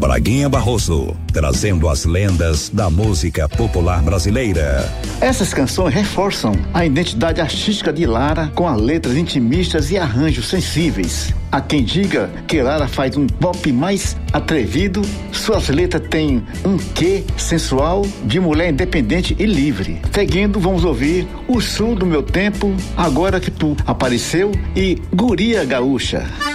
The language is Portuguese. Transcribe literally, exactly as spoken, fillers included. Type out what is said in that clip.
Braguinha Barroso, trazendo as lendas da música popular brasileira. Essas canções reforçam a identidade artística de Lara com as letras intimistas e arranjos sensíveis. Há quem diga que Lara faz um pop mais atrevido, suas letras têm um quê sensual de mulher independente e livre. Seguindo, vamos ouvir O Sul do Meu Tempo, Agora que Tu Apareceu e Guria Gaúcha.